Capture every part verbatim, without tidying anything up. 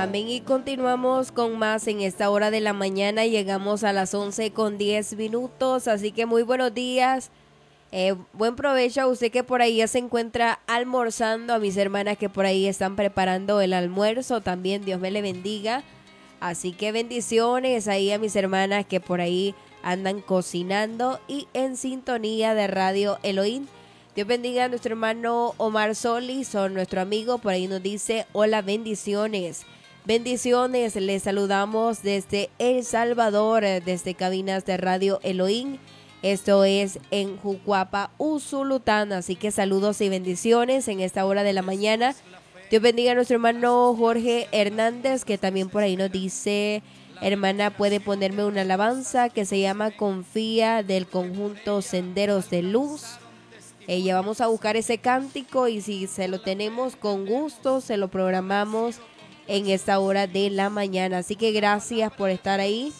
Amén. Y continuamos con más en esta hora de la mañana. Llegamos a las once con diez minutos. Así que muy buenos días. Eh, buen provecho a usted que por ahí ya se encuentra almorzando. A mis hermanas que por ahí están preparando el almuerzo. También Dios me le bendiga. Así que bendiciones ahí a mis hermanas que por ahí andan cocinando y en sintonía de Radio Elohim. Dios bendiga a nuestro hermano Omar Solis, son nuestro amigo, por ahí nos dice, hola, bendiciones. Bendiciones, les saludamos desde El Salvador, desde cabinas de Radio Elohim. Esto es en Jucuapa, Usulután, así que saludos y bendiciones en esta hora de la mañana. Dios bendiga a nuestro hermano Jorge Hernández, que también por ahí nos dice, hermana, puede ponerme una alabanza que se llama Confía, del conjunto Senderos de Luz. Ella vamos a buscar ese cántico y si se lo tenemos con gusto, se lo programamos en esta hora de la mañana. Así que gracias por estar ahí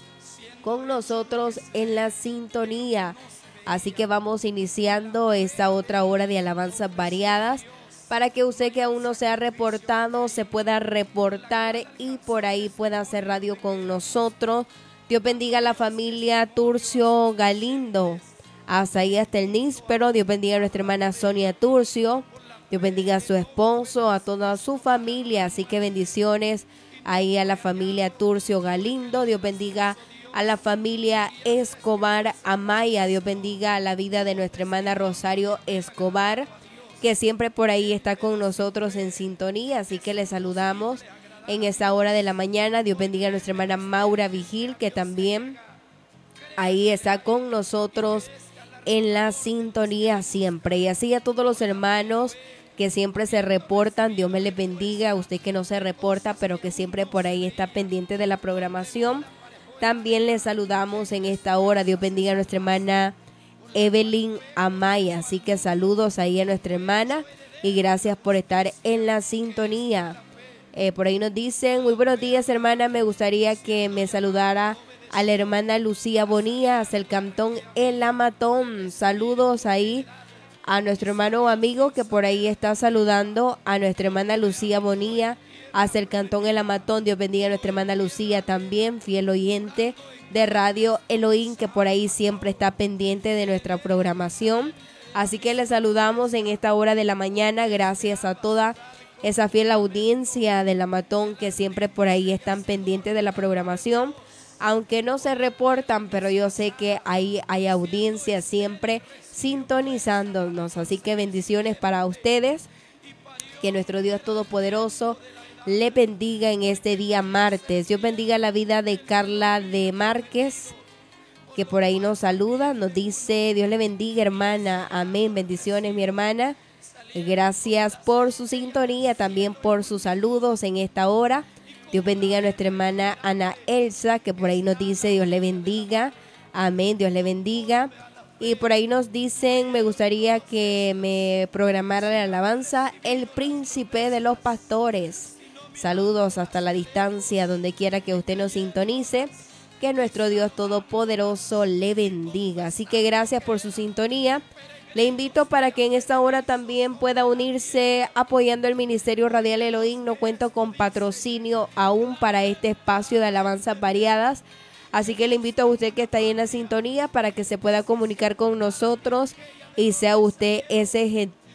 con nosotros en la sintonía. Así que vamos iniciando esta otra hora de alabanzas variadas para que usted que aún no se ha reportado se pueda reportar y por ahí pueda hacer radio con nosotros. Dios bendiga a la familia Turcio Galindo. Hasta ahí hasta el níspero. Dios bendiga a nuestra hermana Sonia Turcio. Dios bendiga a su esposo, a toda su familia. Así que bendiciones ahí a la familia Turcio Galindo. Dios bendiga a la familia Escobar Amaya. Dios bendiga a la vida de nuestra hermana Rosario Escobar, que siempre por ahí está con nosotros en sintonía. Así que le saludamos en esta hora de la mañana. Dios bendiga a nuestra hermana Maura Vigil, que también ahí está con nosotros en la sintonía siempre. Y así a todos los hermanos que siempre se reportan, Dios me les bendiga. A usted que no se reporta, pero que siempre por ahí está pendiente de la programación, también les saludamos en esta hora. Dios bendiga a nuestra hermana Evelyn Amaya. Así que saludos ahí a nuestra hermana y gracias por estar en la sintonía. Eh, por ahí nos dicen, muy buenos días, hermana, me gustaría que me saludara a la hermana Lucía Bonilla, hasta el cantón El Amatón. Saludos ahí a nuestro hermano amigo que por ahí está saludando a nuestra hermana Lucía Bonilla, hasta el cantón El Amatón. Dios bendiga a nuestra hermana Lucía también, fiel oyente de Radio Elohim, que por ahí siempre está pendiente de nuestra programación. Así que le saludamos en esta hora de la mañana. Gracias a toda esa fiel audiencia del Amatón que siempre por ahí están pendientes de la programación. Aunque no se reportan, pero yo sé que ahí hay audiencia siempre sintonizándonos. Así que bendiciones para ustedes. Que nuestro Dios Todopoderoso le bendiga en este día martes. Dios bendiga la vida de Carla de Márquez, que por ahí nos saluda. Nos dice, Dios le bendiga, hermana. Amén. Bendiciones, mi hermana. Gracias por su sintonía, también por sus saludos en esta hora. Dios bendiga a nuestra hermana Ana Elsa, que por ahí nos dice, Dios le bendiga. Amén, Dios le bendiga. Y por ahí nos dicen, me gustaría que me programara la alabanza, El Príncipe de los Pastores. Saludos hasta la distancia, donde quiera que usted nos sintonice. Que nuestro Dios Todopoderoso le bendiga. Así que gracias por su sintonía. Le invito para que en esta hora también pueda unirse apoyando el Ministerio Radial Elohim. No cuento con patrocinio aún para este espacio de alabanzas variadas. Así que le invito a usted que está ahí en la sintonía para que se pueda comunicar con nosotros y sea usted ese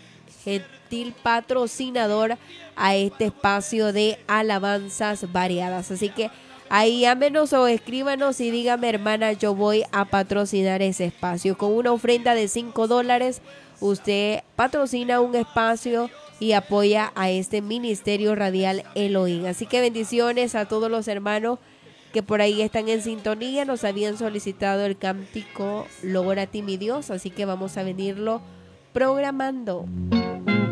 gentil patrocinador a este espacio de alabanzas variadas. Así que ahí llámenos o escríbanos y dígame, hermana, yo voy a patrocinar ese espacio. Con una ofrenda de cinco dólares, usted patrocina un espacio y apoya a este Ministerio Radial Elohim. Así que bendiciones a todos los hermanos que por ahí están en sintonía. Nos habían solicitado el cántico Logra a ti mi Dios, así que vamos a venirlo programando.